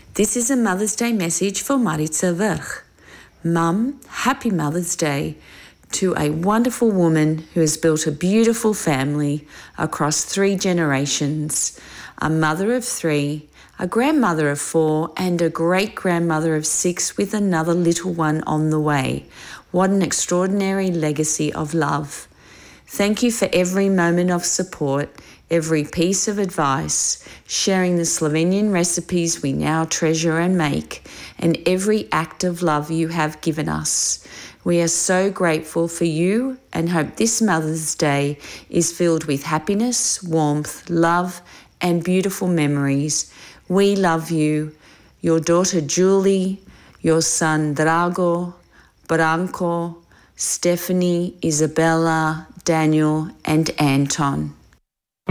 This is a Mother's Day message for Maritza Verch. Mum, happy Mother's Day to a wonderful woman who has built a beautiful family across 3 generations, a mother of 3, a grandmother of 4, and a great-grandmother of 6 with another little one on the way. What an extraordinary legacy of love. Thank you for every moment of support, every piece of advice, sharing the Slovenian recipes we now treasure and make, and every act of love you have given us. We are so grateful for you and hope this Mother's Day is filled with happiness, warmth, love, and beautiful memories. We love you, your daughter Julie, your son Drago, Branko, Stephanie, Isabella, Daniel, and Anton.